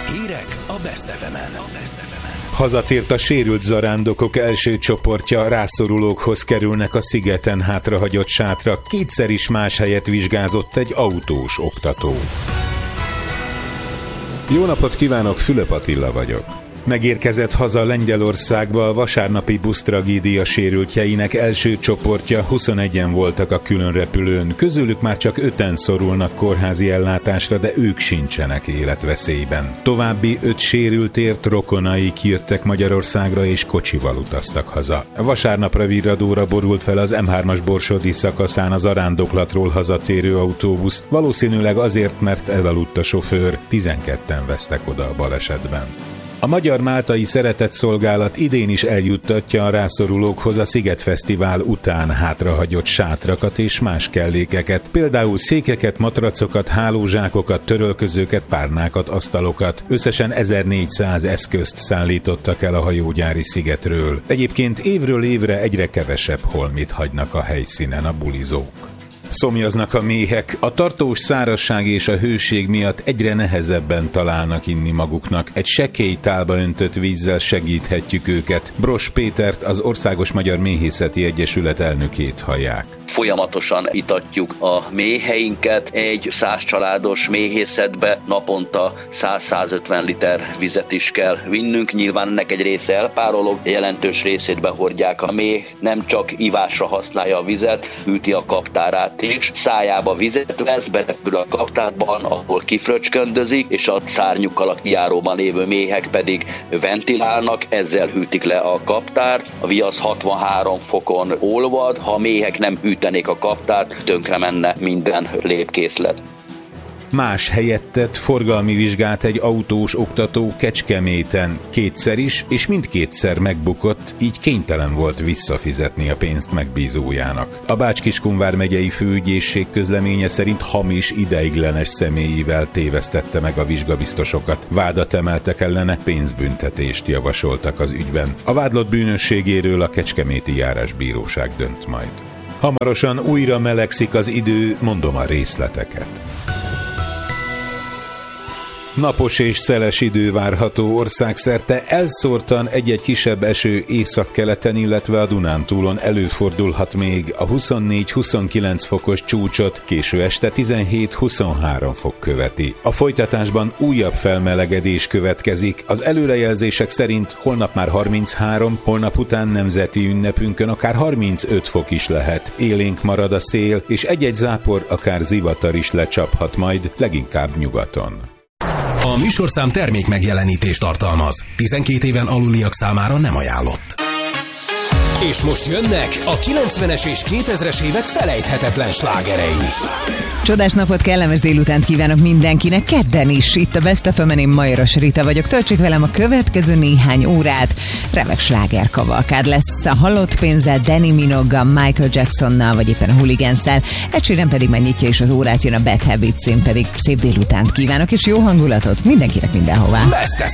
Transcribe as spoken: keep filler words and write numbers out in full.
Hírek a Best ef emen. Hazatért a sérült zarándokok első csoportja, rászorulókhoz kerülnek a szigeten hátrahagyott sátra. Kétszer is más helyet vizsgázott egy autós oktató. Jó napot kívánok, Fülöp Attila vagyok. Megérkezett haza Lengyelországba a vasárnapi busztragédia sérültjeinek első csoportja, huszonegyen voltak a különrepülőn, közülük már csak öten szorulnak kórházi ellátásra, de ők sincsenek életveszélyben. További öt sérültért rokonaik jöttek Magyarországra és kocsival utaztak haza. Vasárnapra virradóra borult fel az em hármas borsodi szakaszán az arándoklatról hazatérő autóbusz, valószínűleg azért, mert elaludt a sofőr, tizenketten vesztek oda a balesetben. A Magyar-Máltai Szeretetszolgálat idén is eljuttatja a rászorulókhoz a Szigetfesztivál után hátrahagyott sátrakat és más kellékeket, például székeket, matracokat, hálózsákokat, törölközőket, párnákat, asztalokat. Összesen ezernégyszáz eszközt szállítottak el a hajógyári szigetről. Egyébként évről évre egyre kevesebb holmit hagynak a helyszínen a bulizók. Szomjaznak a méhek, a tartós szárazság és a hőség miatt egyre nehezebben találnak inni maguknak. Egy sekély tálba öntött vízzel segíthetjük őket. Bross Pétert, az Országos Magyar Méhészeti Egyesület elnökét hallják. Folyamatosan itatjuk a méheinket, egy száz családos méhészetbe naponta száz-százötven liter vizet is kell vinnünk. Nyilván ennek egy része elpárolog, jelentős részét behordják. A méh nem csak ivásra használja a vizet, hűti a kaptárát is, szájába vizet vesz, berepül a kaptárban, ahol kifröcsköndözik, és a szárnyukkal a kijáróban lévő méhek pedig ventilálnak, ezzel hűtik le a kaptárt. A viasz hatvanhárom fokon olvad, ha a méhek nem hűtenék a kaptárt, tönkre menne minden lépkészlet. Más helyet tett forgalmi vizsgát egy autós oktató Kecskeméten kétszer is, és mindkétszer megbukott, így kénytelen volt visszafizetni a pénzt megbízójának. A Bács-Kiskun megyei főügyészség közleménye szerint hamis, ideiglenes személyivel tévesztette meg a vizsgabiztosokat. Vádat emeltek ellene, pénzbüntetést javasoltak az ügyben. A vádlott bűnösségéről a kecskeméti járásbíróság dönt majd. Hamarosan újra melegszik az idő, mondom a részleteket. Napos és szeles idő várható országszerte, elszórtan egy-egy kisebb eső északkeleten, illetve a Dunántúlon előfordulhat még. A huszonnégy-huszonkilenc fokos csúcsot késő este tizenhét-huszonhárom fok követi. A folytatásban újabb felmelegedés következik. Az előrejelzések szerint holnap már harminchárom, holnap után nemzeti ünnepünkön akár harmincöt fok is lehet. Élénk marad a szél, és egy-egy zápor, akár zivatar is lecsaphat majd, leginkább nyugaton. A műsorszám termék megjelenítést tartalmaz. tizenkét éven aluliak számára nem ajánlott. És most jönnek a kilencvenes és kétezres évek felejthetetlen slágerei. Csodás napot, kellemes délutánt kívánok mindenkinek, kedden is. Itt a Best ef emen, én Majoros Rita vagyok. Töltsék velem a következő néhány órát. Remek slágerkavalkád lesz a Halott pénzzel, Danny Minoggal, Michael Jacksonnal, vagy éppen a Hooligans-szel. Egysérem pedig megnyitja is az órát, jön a Bad Habits, én pedig szép délutánt kívánok, és jó hangulatot mindenkinek mindenhová. Best ef